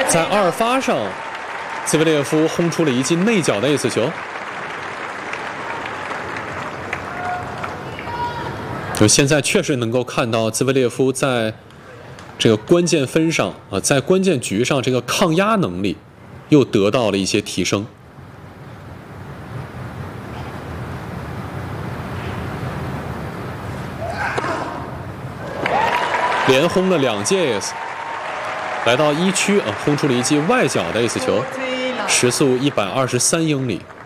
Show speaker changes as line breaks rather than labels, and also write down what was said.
在二发上，兹维列夫轰出了一记内角的 ace 球。就现在确实能够看到兹维列夫在这个关键分上啊，在关键局上这个抗压能力又得到了一些提升。连轰了2记 ace， 来到1区啊，轰出了一记外角的 ace 球，时速123英里。